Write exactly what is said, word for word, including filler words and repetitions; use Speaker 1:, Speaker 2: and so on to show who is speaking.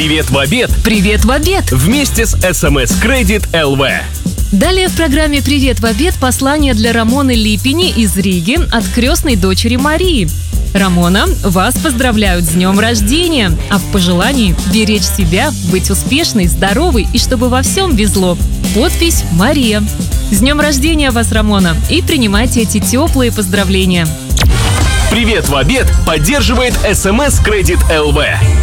Speaker 1: Привет в обед.
Speaker 2: Привет в обед.
Speaker 1: Вместе с эс эм эс Credit эл ви.
Speaker 2: Далее в программе «Привет в обед» послание для Рамоны Липини из Риги от крестной дочери Марии. Рамона, вас поздравляют с днем рождения, а в пожелании беречь себя, быть успешной, здоровой и чтобы во всем везло. Подпись «Мария». С днем рождения вас, Рамона, и принимайте эти теплые поздравления.
Speaker 1: Привет в обед поддерживает эс эм эс Credit эл ви.